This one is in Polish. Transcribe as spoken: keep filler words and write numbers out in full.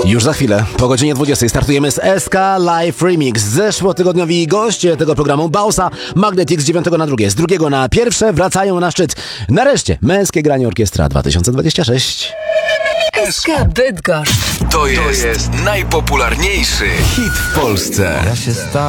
Już za chwilę, po godzinie dwudziestej startujemy z S K Live Remix. Zeszłotygodniowi goście tego programu Bausa, Magnetic z dziewiątego na drugie, z drugiego na pierwsze wracają na szczyt. Nareszcie, Męskie Granie Orkiestra dwa tysiące dwadzieścia sześć. S K Bydgoszcz. To jest, to jest najpopularniejszy hit w Polsce. Ja się stałem